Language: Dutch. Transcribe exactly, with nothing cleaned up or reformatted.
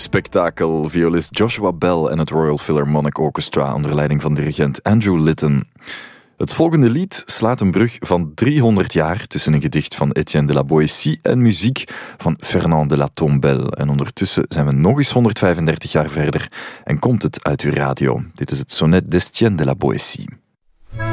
spektakel. Violist Joshua Bell en het Royal Philharmonic Orchestra onder leiding van dirigent Andrew Litton. Het volgende lied slaat een brug van driehonderd jaar tussen een gedicht van Etienne de la Boétie en muziek van Fernand de la Tombelle. En ondertussen zijn we nog eens honderdvijfendertig jaar verder en komt het uit uw radio. Dit is het sonnet d'Estienne de la Boétie.